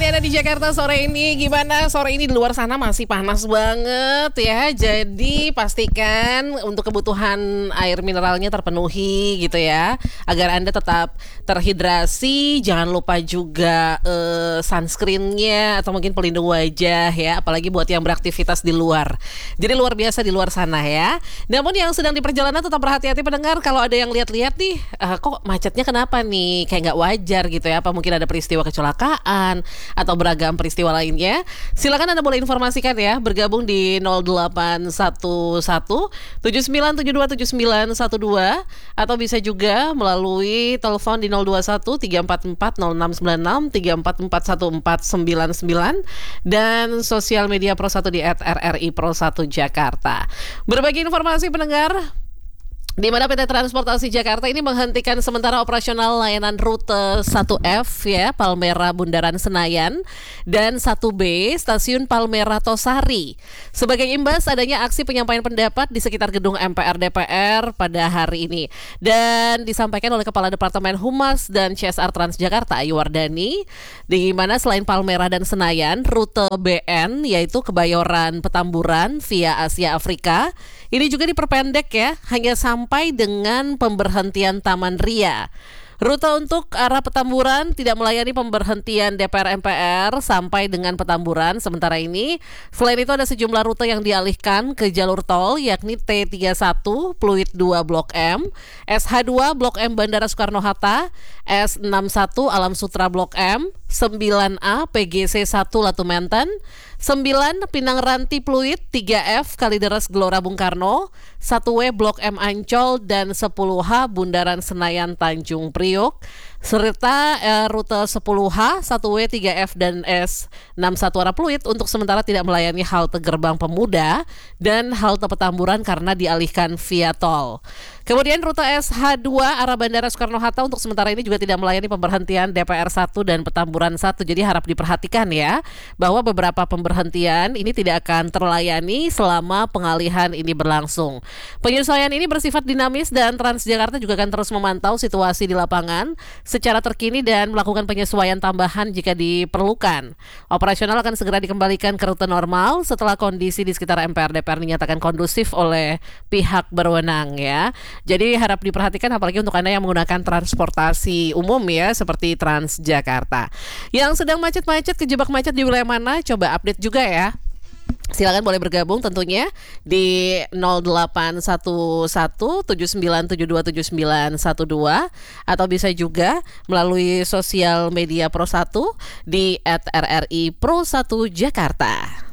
nih ada di Jakarta sore ini. Gimana sore ini di luar sana masih panas banget ya. Jadi pastikan untuk kebutuhan air mineralnya terpenuhi gitu ya. Agar Anda tetap terhidrasi. Jangan lupa juga sunscreennya atau mungkin pelindung wajah ya. Apalagi buat yang beraktivitas di luar. Jadi luar biasa di luar sana ya. Namun yang sedang di perjalanan tetap berhati-hati pendengar. Kalau ada yang lihat-lihat nih, kok macetnya kenapa nih? Kayak nggak wajar gitu ya. Apa mungkin ada peristiwa kecelakaan atau beragam peristiwa lainnya? Silakan Anda boleh informasikan ya, bergabung di 0811 79727912 atau bisa juga melalui telepon di 021 344 0696 3441499 dan sosial media Pro 1 di @RRI Pro 1 Jakarta. Berbagi informasi pendengar, di mana PT Transportasi Jakarta ini menghentikan sementara operasional layanan rute 1F ya, Palmera Bundaran Senayan, dan 1B Stasiun Palmera Tosari. Sebagai imbas adanya aksi penyampaian pendapat di sekitar gedung MPR DPR pada hari ini. Dan disampaikan oleh Kepala Departemen Humas dan CSR Transjakarta Ayu Wardani, di mana selain Palmera dan Senayan, rute BN yaitu Kebayoran Petamburan via Asia Afrika ini juga diperpendek ya, hanya sampai dengan pemberhentian Taman Ria. Rute untuk arah Petamburan tidak melayani pemberhentian DPR MPR sampai dengan Petamburan sementara ini. Selain itu ada sejumlah rute yang dialihkan ke jalur tol yakni T31 Pluit 2 Blok M, SH2 Blok M Bandara Soekarno-Hatta, S61 Alam Sutra Blok M, 9A PGC 1 Latu Menten, 9 Pinang Ranti Pluit, 3F Kalideres Gelora Bung Karno, 1W Blok M Ancol, dan 10H Bundaran Senayan Tanjung Priok, serta rute 10H, 1W, 3F, dan S61 arah Pluit untuk sementara tidak melayani halte Gerbang Pemuda dan halte Petamburan karena dialihkan via tol. Kemudian rute SH2 arah Bandara Soekarno-Hatta untuk sementara ini juga tidak melayani pemberhentian DPR 1 dan Petamburan 1. Jadi harap diperhatikan ya, bahwa beberapa pemberhentian ini tidak akan terlayani selama pengalihan ini berlangsung. Penyesuaian ini bersifat dinamis dan Transjakarta juga akan terus memantau situasi di lapangan secara terkini dan melakukan penyesuaian tambahan jika diperlukan. Operasional akan segera dikembalikan ke rute normal setelah kondisi di sekitar MPR DPR dinyatakan kondusif oleh pihak berwenang ya. Jadi harap diperhatikan apalagi untuk Anda yang menggunakan transportasi umum ya seperti Transjakarta. Yang sedang macet-macet, kejebak macet di wilayah mana? Coba update juga ya. Silakan boleh bergabung tentunya di 0811 79727912 atau bisa juga melalui sosial media Pro 1 di @RRI Pro 1 Jakarta.